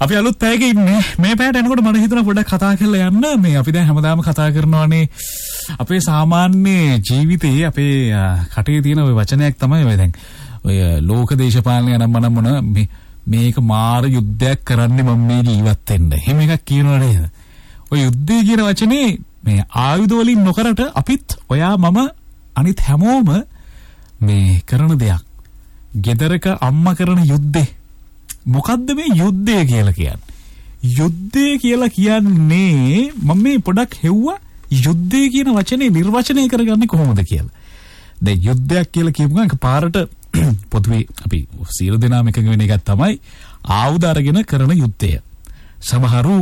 අපි අලුත් පැයක ඉන්නේ. මේ පැයට එනකොට මම හිතුණා පොඩ්ඩක් කතා කරලා යන්න. මේ අපි දැන් හැමදාම කතා කරනවානේ අපේ සාමාන්‍ය ජීවිතයේ අපේ කටේ තියෙන ওই වචනයක් තමයි ඔය දැන් ඔය ලෝක දේශපාලනය නම් මොන මේක මාර යුද්ධයක් කරන්නේ මම මේ ජීවත් වෙන්න. එහෙම එකක් කියනවා නේද? ඔය යුද්ධය කියන වචනේ මේ ආයුධ වලින් නොකරට අපිත් ඔයා මම අනිත් හැමෝම මේ කරන දෙයක්. ගෙදරක අම්මා කරන යුද්ධේ. මොකද්ද මේ යුද්ධය කියලා කියන්නේ? යුද්ධය කියලා කියන්නේ මම මේ පොඩක් හෙව්වා යුද්ධය කියන වචනේ නිර්වචනය කරගන්නේ කොහොමද කියලා. දැන් යුද්ධයක් කියලා කියපු ගමන් පාරට පොදුවේ අපි සියලු දෙනාම එකඟ වෙන එකක් තමයි ආයුධ අරගෙන කරන යුද්ධය. සමහරු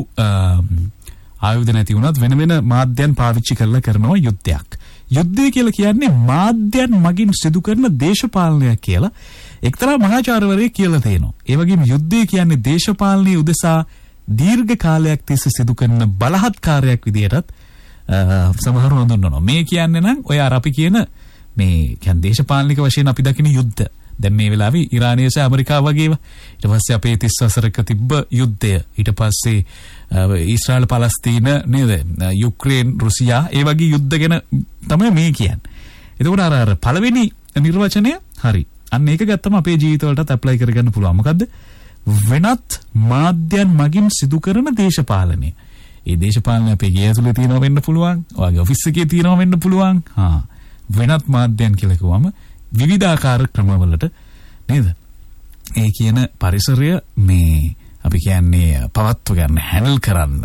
ආයුධ නැති වුණත් වෙන වෙන මාධ්‍යයන් පාවිච්චි කරලා කරනවා යුද්ධයක්. යුද්ධය කියලා කියන්නේ මාධ්‍යයන් මගින් සිදු කරන දේශපාලනයක් කියලා එක්තරා මහාචාර්යවරයෙක් කියලා තියෙනවා. ඒ වගේම යුද්ධය කියන්නේ දේශපාලනයේ උදෙසා දීර්ඝ කාලයක් තිස්සේ සිදු කරන බලහත්කාරයක් විදියටත් සමහරව හඳුන්වනවා. මේ කියන්නේ නම් ඔය අර අපි කියන මේ කියන්නේ දේශපාලනික වශයෙන් අපි දකින යුද්ධ. දැන් මේ වෙලාවේ ඉරානය සහ ඇමරිකාව වගේව. ඊට පස්සේ අපේ 30 වසරක තිබ්බ යුද්ධය. ඊට පස්සේ ඊශ්‍රායල් පලස්තීන නේද? යුක්‍රේන් රුසියා ඒ වගේ යුද්ධ ගැන තමයි මේ කියන්නේ. එතකොට අර පළවෙනි නිර්වචනය හරි. අන්න ඒක ගත්තම අපේ ජීවිතවලටත් ඇප්ලයි කරගන්න පුළුවන්. මොකද්ද? වෙනත් මාධ්‍යයන් මගින් සිදු කරන දේශපාලනය. ඒ දේශපාලනය අපේ ගේ ඇතුලේ තියෙනවා වෙන්න පුළුවන්. ඔයගේ ඔෆිස් එකේ තියෙනවා වෙන්න පුළුවන්. වෙනත් මාධ්‍යයන් කියලා කිව්වම විවිධාකාර ක්‍රමවලට නේද? ඒ කියන පරිසරය මේ අපි කියන්නේ පවත්ව ගන්න, හැන්ඩල් කරන්න,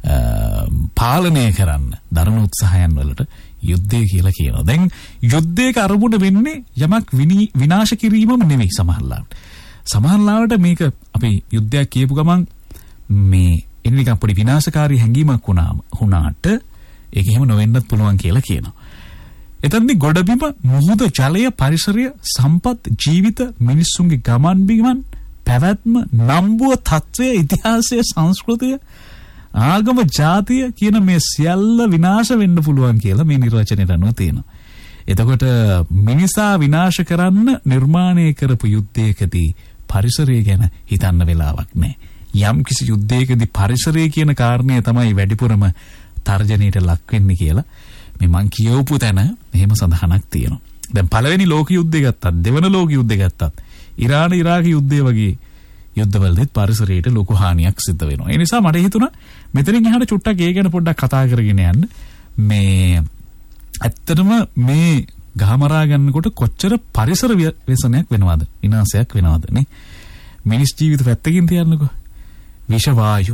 පාලනය කරන්න දරන උත්සාහයන් වලට යුද්ධය කියලා කියනවා. දැන් යුද්ධයක අරමුණ වෙන්නේ යමක් විනාශ කිරීමම නෙවෙයි සමහරවිට. සමහරවිට මේක අපි යුද්ධයක් කියපු ගමන් මේ එනික අපේ විනාශකාරී හැඟීමක් වුණාට ඒක එහෙම නොවෙන්නත් පුළුවන් කියලා කියනවා. එතනදී ගොඩබිම, මුහුද, ජලය, පරිසරය, සම්පත්, ජීවිත, මිනිස්සුන්ගේ ගමන් බිමන්, පැවැත්ම, නම්බුව, තත්වය, ඉතිහාසය, සංස්කෘතිය, ආගම, ජාතිය කියන මේ සියල්ල විනාශ වෙන්න පුළුවන් කියලා මේ නිර්වචනයට අනුව තියෙනවා. එතකොට මිනිසා විනාශ කරන්න නිර්මාණය කරපු යුද්ධයකදී පරිසරය ගැන හිතන්න වෙලාවක් නැහැ. යම් කිසි යුද්ධයකදී පරිසරය කියන කාරණය තමයි වැඩිපුරම තර්ජනයට ලක් වෙන්නේ කියලා මේ මං කියවපු තැන මෙහෙම සඳහනක් තියෙනවා. දැන් පළවෙනි ලෝක යුද්ධය ගත්තත්, දෙවන ලෝක යුද්ධය ගත්තත්, ඉරාන ඉරාක යුද්ධය වගේ යුද්ධවලදීත් පරිසරයට ලොකු හානියක් සිද්ධ වෙනවා. ඒ නිසා මට හිතුණා මෙතනින් එහාට චුට්ටක් ඒ ගැන පොඩ්ඩක් කතා කරගෙන යන්න. මේ ඇත්තටම මේ ගහමරා ගන්නකොට කොච්චර පරිසර ව්‍යසනයක් වෙනවද? විනාශයක් වෙනවද නේ? මිනිස් ජීවිත පැත්තකින් තියන්නකෝ. විෂ වායු,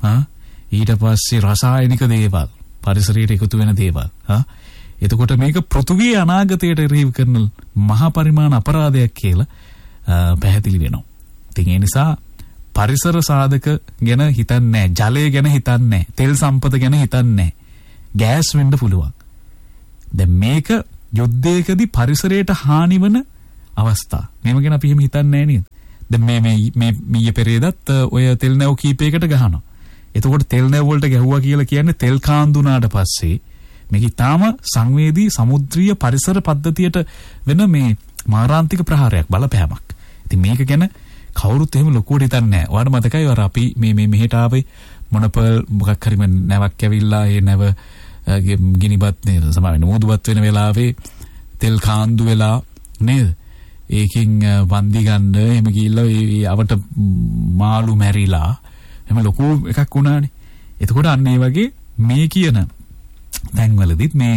ඊට පස්සේ රසායනික දේවල්, පරිසරයට එකතු වෙන දේවල්. එතකොට මේක පෘථුවියේ අනාගතයට එරෙහිව කරන මහා පරිමාණ අපරාධයක් කියලා පැහැදිලි වෙනවා. ඉතින් ඒ නිසා පරිසර සාධක ගැන හිතන්නේ නැහැ, ජලය ගැන හිතන්නේ නැහැ, තෙල් සම්පත ගැන හිතන්නේ නැහැ. ගෑස් වෙන්න පුළුවන්. දැන් මේක යුද්ධයකදී පරිසරයට හානි වෙන අවස්ථා. මේව ගැන අපි එහෙම හිතන්නේ නැහැ නේද? දැන් මේ මීය පෙරේදත් ඔය තෙල් නැව් කීපයකට ගහනවා. එතකොට තෙල් නැව් වලට ගැහුවා කියලා කියන්නේ තෙල් කාන්දුනාට පස්සේ මේක ඊටාම සංවේදී සමුද්‍රීය පරිසර පද්ධතියට වෙන මේ මාරාන්තික ප්‍රහාරයක්, බලපෑමක්. ඉතින් මේක ගැන කවුරුත් එහෙම ලොකුවට හිතන්නේ නැහැ. ඔයාලට මතකයි අර අපි මේ මෙහෙට ආවේ මොනපල් මොකක් හරි නැවක් ඇවිල්ලා ඒ නැව ගිනිබත් නේද? සමාවෙන්න මෝදුවත් වෙන වෙලාවේ තෙල් කාන්දු වෙලා නේද? ඒකෙන් වන්දි ගන්න එහෙම ගිහිල්ලා ඒ අවට මාළු මැරිලා එහෙම ලොකු එකක් වුණානේ. එතකොට අන්න ඒ වගේ මේ කියන තැන්වලදීත් මේ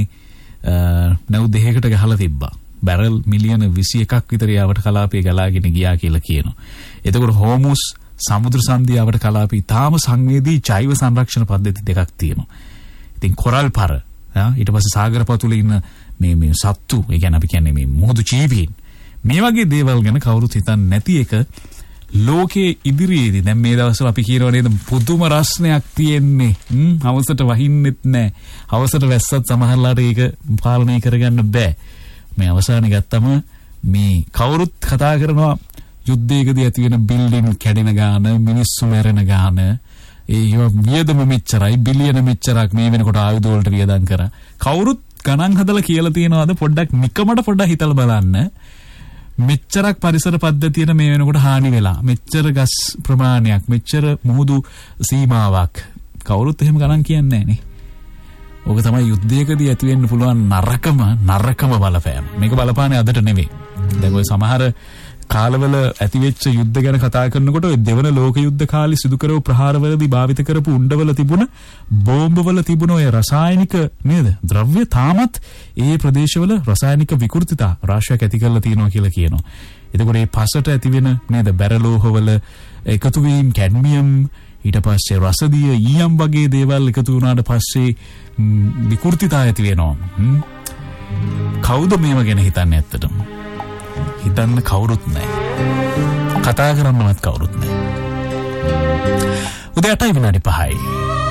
නැව් දෙකකට ගහලා තිබ්බා. බැරල් මිලියන 21ක් විතර යාවට කලාපයේ ගලාගෙන ගියා කියලා කියනවා. එතකොට හෝමුස් සමුද්‍ර සංධියාවට කලාපී තාම සංවේදී ජෛව සංරක්ෂණ පද්ධති දෙකක් තියෙනවා. ඉතින් කොරල් පර ඊට පස්සේ සාගර පතුලේ ඉන්න මේ සත්තු, ඒ කියන්නේ අපි කියන්නේ මේ මුහුදු ජීවීන්, මේ වගේ දේවල් ගැන කවුරුත් හිතන්නේ නැති එක ලෝකයේ ඉදිරියේදී දැන් මේ දවස්වල අපි කියනවා නේද පුදුම රස්නයක් තියෙන්නේ. හවසට වහින්නෙත් නැහැ. හවසට වැස්සත් සමහරලාට ඒක පාලනය කරගන්න බෑ. මේ අවසානයේ ගත්තම මේ කවුරුත් කතා කරනවා යුද්ධයකදී ඇති වෙන බිල්ඩින් කැඩෙන ගාන, මිනිස්සු මැරෙන ගාන, ඒ වියදම මෙච්චරයි, බිලියන මෙච්චරක් මේ වෙනකොට ආයුධ වලට වියදම් කරා. කවුරුත් ගණන් හදලා කියලා තියනවාද? පොඩ්ඩක් නිකමට පොඩ්ඩක් හිතලා බලන්න. මෙච්චරක් පරිසර පද්ධතියට මේ වෙනකොට හානි වෙලා මෙච්චර ගස් ප්‍රමාණයක් මෙච්චර මුහුදු සීමාවක් කවුරුත් එහෙම ගණන් කියන්නේ නැහැ නේ. ඕක තමයි යුද්ධයකදී ඇති වෙන්න පුළුවන් නරකම බලපෑම. මේක බලපාන්නේ අදට නෙවෙයි. දැන් ඔය සමහර කාලවල ඇතිවෙච්ච යුද්ධ ගැන කතා කරනකොට ඔය දෙවන ලෝක යුද්ධ කාලේ සිදු කරපු ප්‍රහාරවලදී භාවිත කරපු උණ්ඩවල තිබුණ බෝම්බවල තිබුණ ඔය රසායනික නේද ද්‍රව්‍ය තාමත් ඒ ප්‍රදේශවල රසායනික විකෘතිතා රාශියක් ඇති කරලා තියෙනවා කියලා කියනවා. එතකොට මේ පසට ඇති වෙන නේද බැරලෝහවල එකතු වීම කැඩ්මියම් ඊට පස්සේ රසදිය ඊයම් වගේ දේවල් එකතු වුණාට පස්සේ විකෘතිතා ඇති වෙනවා. කවුද මේව ගැන හිතන්නේ ඇත්තටම? හිතන්න කවුරුත් නැහැ. කතා කරන්නවත් කවුරුත් නැහැ. උදේ 8:05